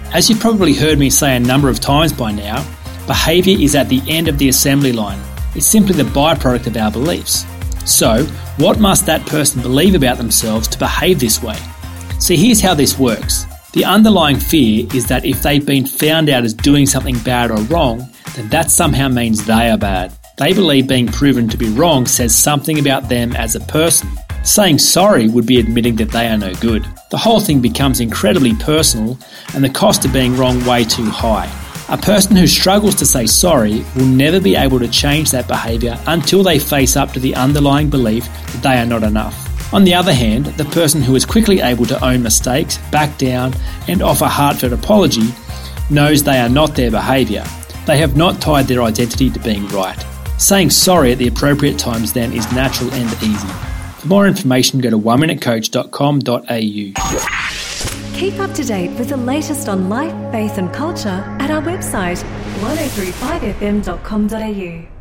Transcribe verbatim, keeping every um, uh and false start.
As you've probably heard me say a number of times by now, behaviour is at the end of the assembly line. It's simply the byproduct of our beliefs. So, what must that person believe about themselves to behave this way? See, here's how this works. The underlying fear is that if they've been found out as doing something bad or wrong, then that somehow means they are bad. They believe being proven to be wrong says something about them as a person. Saying sorry would be admitting that they are no good. The whole thing becomes incredibly personal and the cost of being wrong way too high. A person who struggles to say sorry will never be able to change that behaviour until they face up to the underlying belief that they are not enough. On the other hand, the person who is quickly able to own mistakes, back down and offer heartfelt apology knows they are not their behaviour. They have not tied their identity to being right. Saying sorry at the appropriate times then is natural and easy. For more information, go to one minute coach dot com dot a u. Keep up to date with the latest on life, faith and culture at our website one oh three five f m dot com dot a u.